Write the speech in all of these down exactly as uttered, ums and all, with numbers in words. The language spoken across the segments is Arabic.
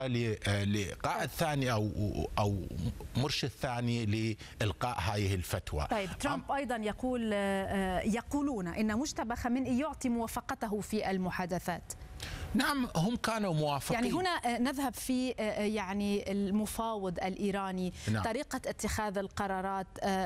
لقاء الثاني او او مرشد ثاني لالقاء هذه الفتوى. طيب ترامب ايضا يقول يقولون ان مجتبى خامنئي يعطي موافقته في المحادثات. نعم هم كانوا موافقين. يعني هنا نذهب في يعني المفاوض الإيراني، نعم. طريقة اتخاذ القرارات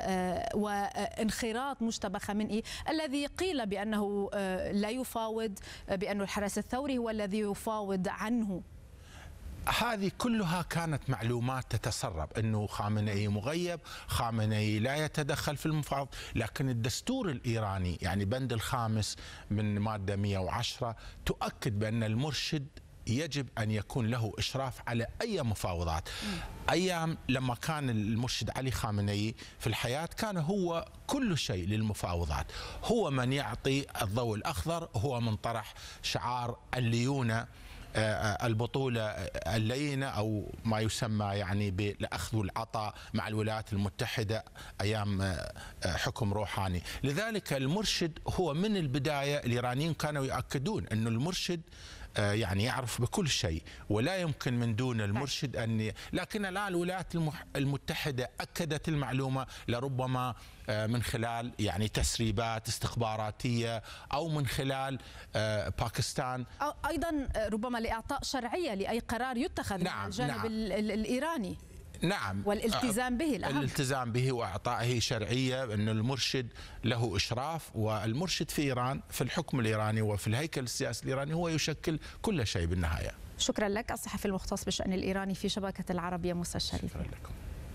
وانخراط مجتبى خامنئي الذي قيل بأنه لا يفاوض، بأنه الحرس الثوري هو الذي يفاوض عنه. هذه كلها كانت معلومات تتسرب انه خامنئي مغيب، خامنئي لا يتدخل في المفاوض، لكن الدستور الايراني يعني بند الخامس من ماده مئة وعشرة تؤكد بان المرشد يجب ان يكون له اشراف على اي مفاوضات. ايام لما كان المرشد علي خامنئي في الحياه كان هو كل شيء للمفاوضات، هو من يعطي الضوء الاخضر، هو من طرح شعار الليونه، البطولة اللينة أو ما يسمى يعني بالأخذ والعطاء مع الولايات المتحدة أيام حكم روحاني. لذلك المرشد هو من البداية الإيرانيين كانوا يؤكدون أن المرشد يعني يعرف بكل شيء ولا يمكن من دون المرشد أن، لكن الآن الولايات المتحدة أكدت المعلومة، لربما من خلال يعني تسريبات استخباراتية أو من خلال باكستان، أو أيضا ربما لإعطاء شرعية لأي قرار يتخذ نعم من الجانب نعم الإيراني. نعم والالتزام به الأهم. الالتزام به وإعطائه شرعية، أن المرشد له إشراف، والمرشد في إيران في الحكم الإيراني وفي الهيكل السياسي الإيراني هو يشكل كل شيء بالنهاية. شكرا لك الصحفي المختص بالشأن الإيراني في شبكة العربية موسى الشريف. شكرا لكم.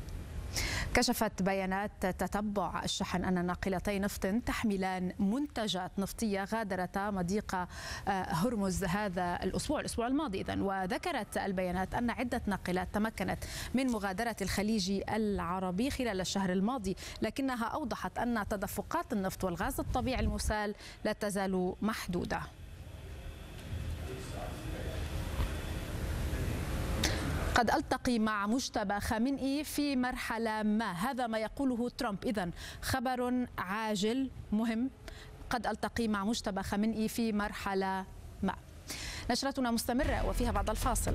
كشفت بيانات تتبع الشحن أن ناقلتي نفط تحملان منتجات نفطية غادرتا مضيق هرمز هذا الأسبوع الأسبوع الماضي إذن، وذكرت البيانات أن عدة ناقلات تمكنت من مغادرة الخليج العربي خلال الشهر الماضي، لكنها أوضحت أن تدفقات النفط والغاز الطبيعي المسال لا تزال محدودة. قد ألتقي مع مجتبى خامنئي في مرحلة ما، هذا ما يقوله ترامب. إذن خبر عاجل مهم، قد ألتقي مع مجتبى خامنئي في مرحلة ما. نشرتنا مستمرة وفيها بعد الفاصل.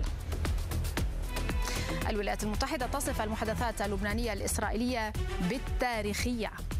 الولايات المتحدة تصف المحادثات اللبنانية الإسرائيلية بالتاريخية.